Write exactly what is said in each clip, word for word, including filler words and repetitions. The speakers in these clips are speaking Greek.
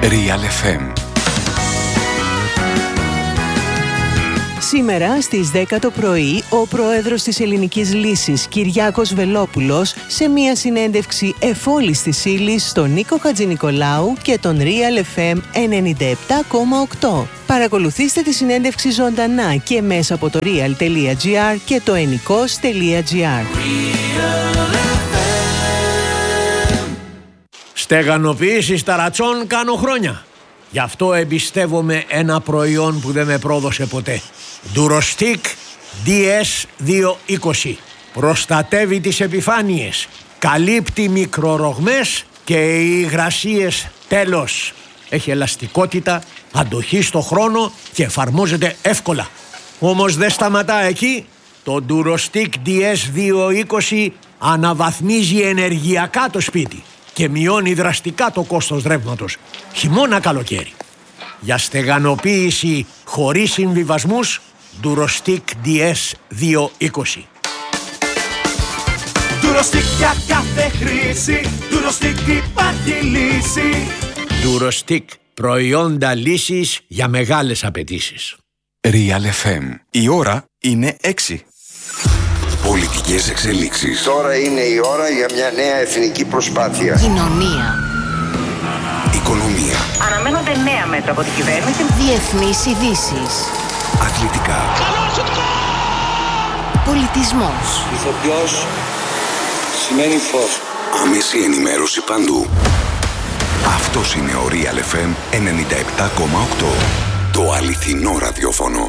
Real εφ εμ. Σήμερα στις δέκα το πρωί, ο πρόεδρος της Ελληνικής Λύσης, Κυριάκος Βελόπουλος, σε μια συνέντευξη εφόλης της ύλης στον Νίκο Χατζηνικολάου και τον Real εφ εμ ενενήντα επτά κόμμα οκτώ. Παρακολουθήστε τη συνέντευξη ζωντανά και μέσα από το real τελεία gr και το ενικός τελεία gr. Στεγανοποίηση ταρατσών κάνω χρόνια. Γι' αυτό εμπιστεύομαι ένα προϊόν που δεν με πρόδωσε ποτέ. Durostic ντι ες διακόσια είκοσι. Προστατεύει τις επιφάνειες, καλύπτει μικρορογμές και υγρασίες. Τέλος. Έχει ελαστικότητα, αντοχή στο χρόνο και εφαρμόζεται εύκολα. Όμως δεν σταματά εκεί. Το Durostic ντι ες διακόσια είκοσι αναβαθμίζει ενεργειακά το σπίτι και μειώνει δραστικά το κόστος ρεύματος, χειμώνα καλοκαίρι. Για στεγανοποίηση χωρίς συμβιβασμούς, Durostic ντι ες διακόσια είκοσι. Durostic για κάθε χρήση, Durostic υπάρχει λύση. Durostic, προϊόντα λύσης για μεγάλες απαιτήσεις. Real εφ εμ. Η ώρα είναι έξι. Πολιτικές εξελίξεις. Τώρα είναι η ώρα για μια νέα εθνική προσπάθεια. Κοινωνία. Οικονομία. Αναμένονται νέα μέτρα από την κυβέρνηση. Διεθνείς ειδήσεις. Αθλητικά. Πολιτισμός. Ηθοποιός σημαίνει φως. Άμεση ενημέρωση παντού. Αυτός είναι ο Real εφ εμ ενενήντα επτά κόμμα οκτώ. Το αληθινό ραδιόφωνο.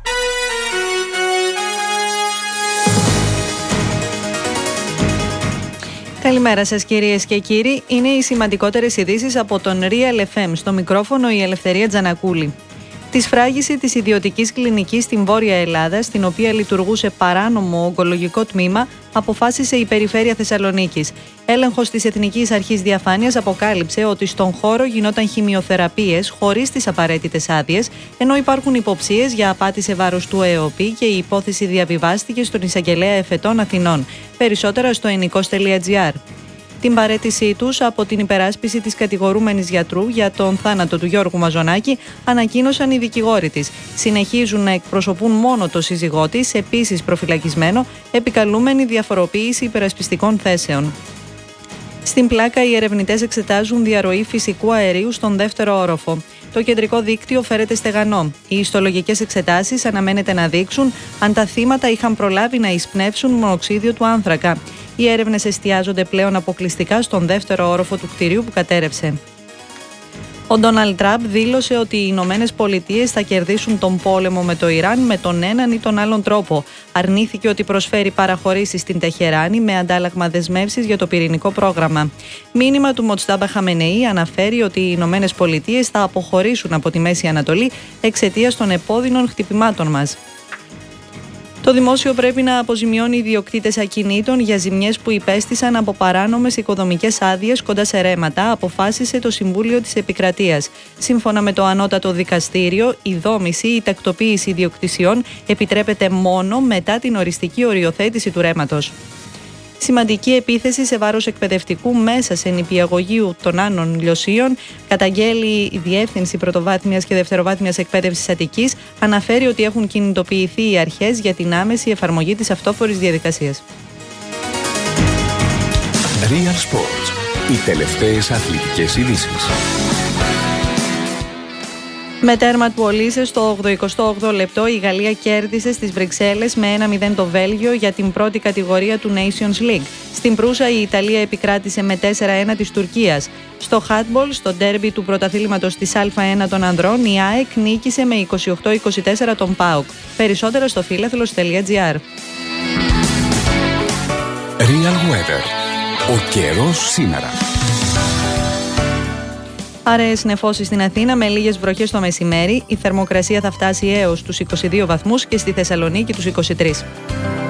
Καλημέρα σας κυρίες και κύριοι. Είναι οι σημαντικότερες ειδήσεις από τον Real εφ εμ. Στο μικρόφωνο η Ελευθερία Τζανακούλη. Τη σφράγιση της ιδιωτικής κλινικής στην Βόρεια Ελλάδα, στην οποία λειτουργούσε παράνομο ογκολογικό τμήμα, αποφάσισε η Περιφέρεια Θεσσαλονίκης. Έλεγχος της Εθνικής Αρχής Διαφάνειας αποκάλυψε ότι στον χώρο γινόταν χημειοθεραπείες χωρίς τις απαραίτητες άδειες, ενώ υπάρχουν υποψίες για απάτη σε βάρος του ΕΟΠΗ και η υπόθεση διαβιβάστηκε στον Εισαγγελέα Εφετών Αθηνών. Περισσότερα στο ενικός τελεία gr. Την παραίτησή τους από την υπεράσπιση της κατηγορούμενης γιατρού για τον θάνατο του Γιώργου Μαζονάκη ανακοίνωσαν οι δικηγόροι της. Συνεχίζουν να εκπροσωπούν μόνο το σύζυγό της, επίσης προφυλακισμένο, επικαλούμενη διαφοροποίηση υπερασπιστικών θέσεων. Στην Πλάκα, οι ερευνητές εξετάζουν διαρροή φυσικού αερίου στον δεύτερο όροφο. Το κεντρικό δίκτυο φέρεται στεγανό. Οι ιστολογικές εξετάσεις αναμένεται να δείξουν αν τα θύματα είχαν προλάβει να εισπνεύσουν μονοξίδιο του άνθρακα. Οι έρευνες εστιάζονται πλέον αποκλειστικά στον δεύτερο όροφο του κτηρίου που κατέρευσε. Ο Ντόναλντ Τραμπ δήλωσε ότι οι Ηνωμένες Πολιτείες θα κερδίσουν τον πόλεμο με το Ιράν με τον έναν ή τον άλλον τρόπο. Αρνήθηκε ότι προσφέρει παραχωρήσεις στην Τεχεράνη με αντάλλαγμα δεσμεύσεις για το πυρηνικό πρόγραμμα. Μήνυμα του Μοτστάμπα Χαμενεή αναφέρει ότι οι Ηνωμένες Πολιτείες θα αποχωρήσουν από τη Μέση Ανατολή εξαιτίας των επώδυνων χτυπημάτων μας. Το δημόσιο πρέπει να αποζημιώνει ιδιοκτήτες ακινήτων για ζημιές που υπέστησαν από παράνομες οικοδομικές άδειες κοντά σε ρέματα, αποφάσισε το Συμβούλιο της Επικρατείας. Σύμφωνα με το Ανώτατο Δικαστήριο, η δόμηση ή τακτοποίηση ιδιοκτησιών επιτρέπεται μόνο μετά την οριστική οριοθέτηση του ρέματος. Σημαντική επίθεση σε βάρος εκπαιδευτικού μέσα σε νηπιαγωγείου των Άνων Λιωσίων, καταγγέλει η Διεύθυνση Πρωτοβάθμιας και Δευτεροβάθμιας Εκπαίδευσης Αττικής, αναφέρει ότι έχουν κινητοποιηθεί οι αρχές για την άμεση εφαρμογή της αυτόφορης διαδικασίας. Real Sports. Οι τελευταίες αθλητικές ειδήσεις. Με τέρμα του Ολύσε στο ογδοηκοστό όγδοο λεπτό, η Γαλλία κέρδισε στις Βρυξέλλες με ένα μηδέν το Βέλγιο για την πρώτη κατηγορία του Nations League. Στην Προύσα η Ιταλία επικράτησε με τέσσερα ένα της Τουρκίας. Στο handball, στο ντέρμπι του πρωταθλήματος της Α1 των ανδρών, η ΑΕΚ νίκησε με είκοσι οκτώ είκοσι τέσσερα τον ΠΑΟΚ. Περισσότερα στο φίλαθλος τελεία gr. Real Weather. Ο καιρός σήμερα. Αραιές νεφώσεις στην Αθήνα με λίγες βροχές το μεσημέρι. Η θερμοκρασία θα φτάσει έως τους είκοσι δύο βαθμούς και στη Θεσσαλονίκη τους είκοσι τρεις.